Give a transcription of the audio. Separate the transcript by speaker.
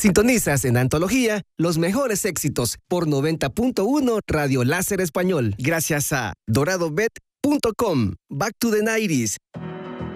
Speaker 1: Sintonizas en Antología los mejores éxitos por 90.1 Radio Láser Español. Gracias a doradobet.com. Back to the 90s.